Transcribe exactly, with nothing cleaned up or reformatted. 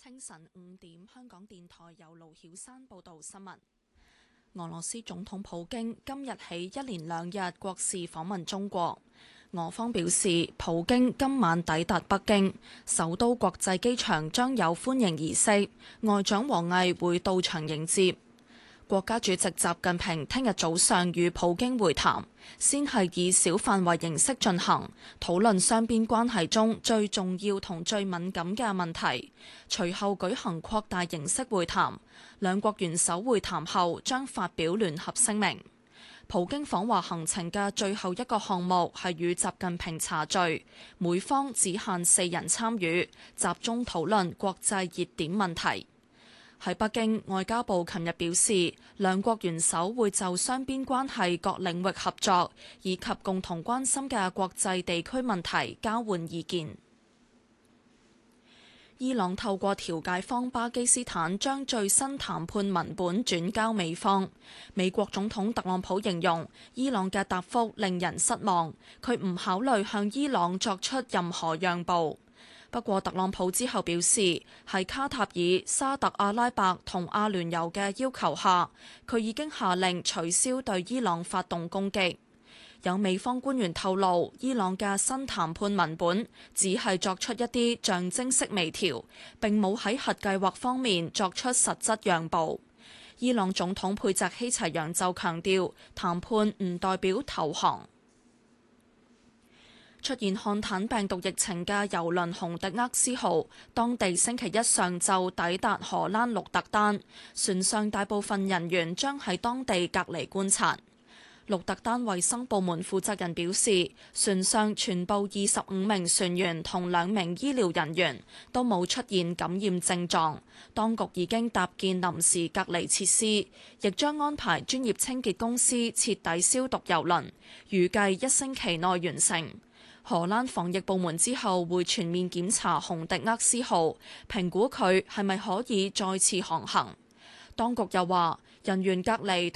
清晨五點，香港電台由盧曉山報道新聞。俄羅斯總統普京今日起一連兩日國事訪問中國。俄方表示，普京今晚抵達北京，首都國際機場將有歡迎儀式，外長王毅會到場迎接。國家主席習近平聽日早上與普京會談，先係以小範圍形式進行，討論雙邊關係中最重要同最敏感嘅問題。隨後舉行擴大形式會談，兩國元首會談後將發表聯合聲明。普京訪華行程嘅最後一個項目係與習近平茶敘，每方只限四人參與，集中討論國際熱點問題。喺北京，外交部琴日表示，兩國元首會就雙邊關係各領域合作以及共同關心嘅國際地區問題交換意見。伊朗透過調解方巴基斯坦將最新談判文本轉交美方。美國總統特朗普形容伊朗嘅答覆令人失望，佢唔考慮向伊朗作出任何讓步。不過，特朗普之後表示，喺卡塔爾、沙特阿拉伯同阿聯酋嘅要求下，佢已經下令取消對伊朗發動攻擊。有美方官員透露，伊朗嘅新談判文本只係作出一啲象徵式微調，並冇喺核計劃方面作出實質讓步。伊朗總統佩澤希齊揚就強調，談判唔代表投降。出現漢坦病毒疫情嘅郵輪洪迪厄斯號，當地星期一上晝抵達荷蘭鹿特丹，船上大部分人員將喺當地隔離觀察。鹿特丹衛生部門負責人表示，船上全部二十五名船員同兩名醫療人員都冇出現感染症狀，當局已經搭建臨時隔離設施，亦將安排專業清潔公司徹底消毒郵輪，預計一星期內完成。荷蘭防疫部門之後會全面檢查洪迪厄斯號，評估佢係咪可以再次航行。當局又話，人員隔離